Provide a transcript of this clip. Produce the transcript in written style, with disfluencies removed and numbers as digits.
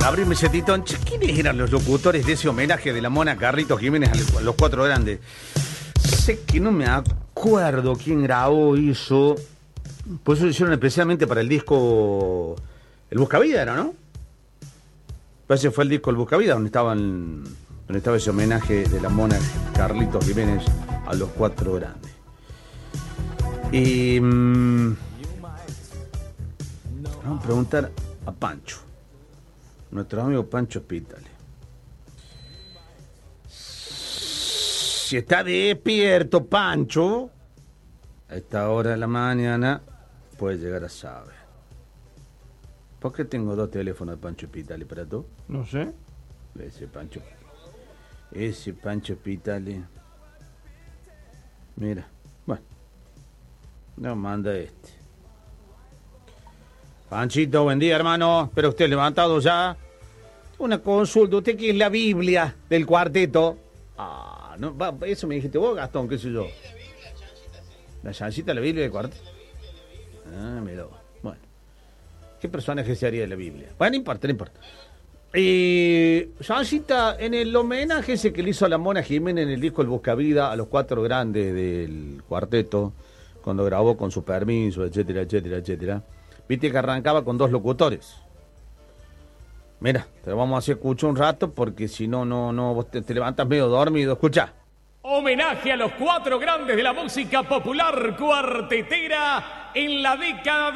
Gabriel Mesetitón, ¿quiénes eran los locutores de ese homenaje de la Mona Carlitos Jiménez a los Cuatro Grandes? Sé que no me acuerdo quién grabó eso. Por eso lo hicieron especialmente para el disco El Buscavida, ¿era, no? Ese fue el disco El Buscavida, donde estaba ese homenaje de la Mona Carlitos Jiménez a los Cuatro Grandes. Y vamos a preguntar a Pancho, nuestro amigo Pancho Spitale. Si está despierto, Pancho, a esta hora de la mañana puede llegar a saber. ¿Por qué tengo dos teléfonos de Pancho Spitale para tú? No sé. Ese Pancho Spitale. Mira, bueno, nos manda este. Panchito, buen día, hermano. Espero usted levantado ya. Una consulta, ¿usted qué es la Biblia del cuarteto? Ah, no, eso me dijiste vos, Gastón, qué sé yo. La chancita de la Biblia del cuarteto. Ah, mira. Bueno, ¿qué personaje se haría de la Biblia? Bueno, no importa. Chancita, en el homenaje ese que le hizo a la Mona Jiménez en el disco El Buscavida a los Cuatro Grandes del cuarteto, cuando grabó con su permiso, etcétera. Viste que arrancaba con dos locutores. Mira, te lo vamos a hacer escuchar un rato porque si no, vos te levantas medio dormido. Escucha. Homenaje a los Cuatro Grandes de la música popular cuartetera en la década de